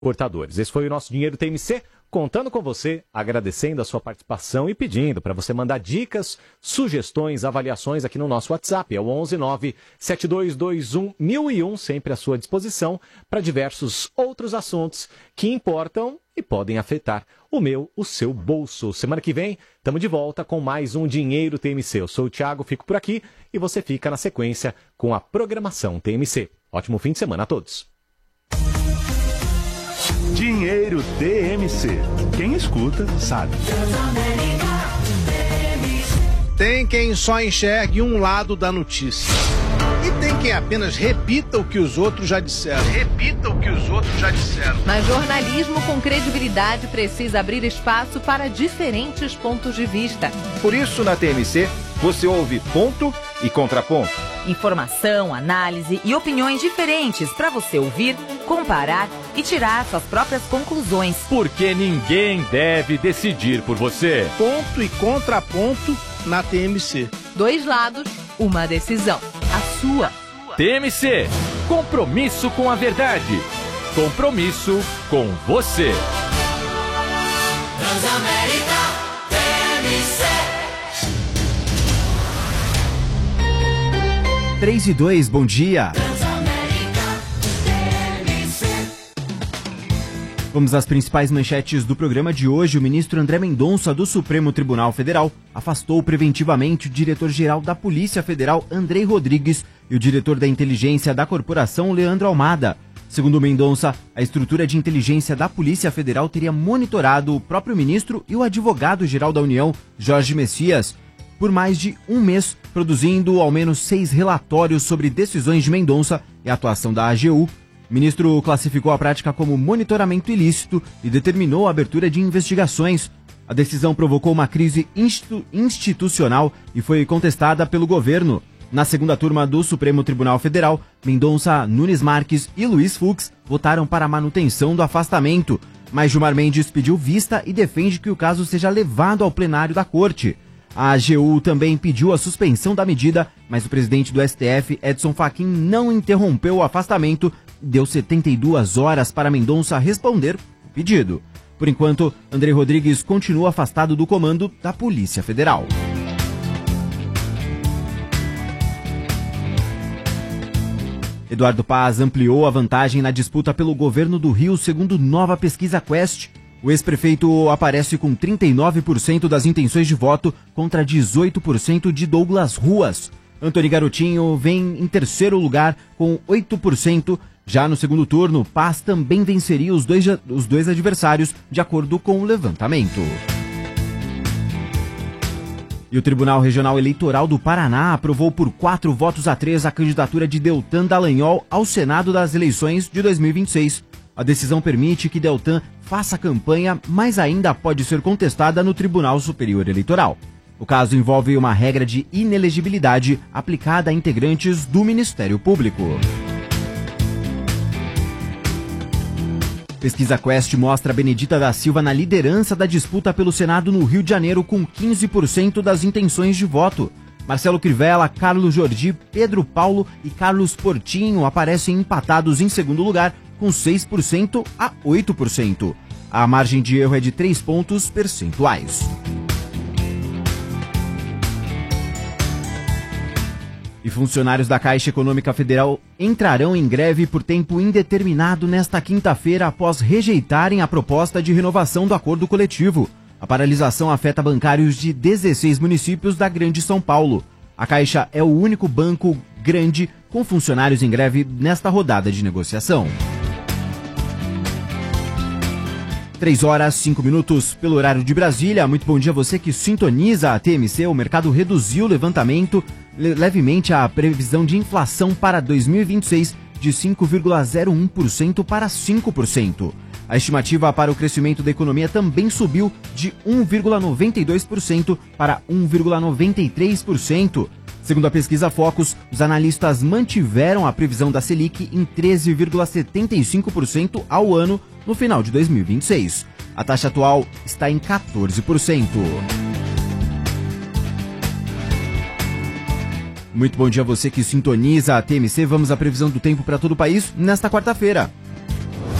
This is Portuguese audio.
portadores. Esse foi o nosso Dinheiro TMC, contando com você, agradecendo a sua participação e pedindo para você mandar dicas, sugestões, avaliações aqui no nosso WhatsApp. É o 119-7221-1001, sempre à sua disposição para diversos outros assuntos que importam e podem afetar o seu bolso. Semana que vem, estamos de volta com mais um Dinheiro TMC. Eu sou o Thiago, fico por aqui e você fica na sequência com a programação TMC. Ótimo fim de semana a todos. Dinheiro TMC. Quem escuta, sabe. Tem quem só enxergue um lado da notícia. E tem quem apenas repita o que os outros já disseram. Mas jornalismo com credibilidade precisa abrir espaço para diferentes pontos de vista. Por isso, na TMC, você ouve ponto e contraponto. Informação, análise e opiniões diferentes para você ouvir, comparar e tirar suas próprias conclusões. Porque ninguém deve decidir por você. Ponto e contraponto na TMC. 2 lados, uma decisão. A sua. TMC. Compromisso com a verdade. Compromisso com você. Transamérica TMC. 3-2, bom dia. Vamos às principais manchetes do programa de hoje. O ministro André Mendonça, do Supremo Tribunal Federal, afastou preventivamente o diretor-geral da Polícia Federal, Andrei Rodrigues, e o diretor da inteligência da corporação, Leandro Almada. Segundo Mendonça, a estrutura de inteligência da Polícia Federal teria monitorado o próprio ministro e o advogado-geral da União, Jorge Messias, por mais de um mês, produzindo ao menos 6 relatórios sobre decisões de Mendonça e a atuação da AGU. O ministro classificou a prática como monitoramento ilícito e determinou a abertura de investigações. A decisão provocou uma crise institucional e foi contestada pelo governo. Na segunda turma do Supremo Tribunal Federal, Mendonça, Nunes Marques e Luiz Fux votaram para a manutenção do afastamento, mas Gilmar Mendes pediu vista e defende que o caso seja levado ao plenário da Corte. A AGU também pediu a suspensão da medida, mas o presidente do STF, Edson Fachin, não interrompeu o afastamento e deu 72 horas para Mendonça responder o pedido. Por enquanto, Andrei Rodrigues continua afastado do comando da Polícia Federal. Eduardo Paz ampliou a vantagem na disputa pelo governo do Rio, segundo nova pesquisa Quest. O ex-prefeito aparece com 39% das intenções de voto contra 18% de Douglas Ruas. Antony Garotinho vem em terceiro lugar com 8%. Já no segundo turno, Paz também venceria os dois adversários, de acordo com o levantamento. E o Tribunal Regional Eleitoral do Paraná aprovou por 4-3 a candidatura de Deltan Dallagnol ao Senado das eleições de 2026. A decisão permite que Deltan faça campanha, mas ainda pode ser contestada no Tribunal Superior Eleitoral. O caso envolve uma regra de inelegibilidade aplicada a integrantes do Ministério Público. Pesquisa Quest mostra Benedita da Silva na liderança da disputa pelo Senado no Rio de Janeiro com 15% das intenções de voto. Marcelo Crivella, Carlos Jordi, Pedro Paulo e Carlos Portinho aparecem empatados em segundo lugar com 6% a 8%. A margem de erro é de 3 pontos percentuais. E funcionários da Caixa Econômica Federal entrarão em greve por tempo indeterminado nesta quinta-feira após rejeitarem a proposta de renovação do acordo coletivo. A paralisação afeta bancários de 16 municípios da Grande São Paulo. A Caixa é o único banco grande com funcionários em greve nesta rodada de negociação. 3h05 pelo horário de Brasília. Muito bom dia a você que sintoniza a TMC. O mercado reduziu o levantamento levemente a previsão de inflação para 2026 de 5,01% para 5%. A estimativa para o crescimento da economia também subiu de 1,92% para 1,93%. Segundo a pesquisa Focus, os analistas mantiveram a previsão da Selic em 13,75% ao ano no final de 2026. A taxa atual está em 14%. Muito bom dia a você que sintoniza a TMC. Vamos à previsão do tempo para todo o país nesta quarta-feira.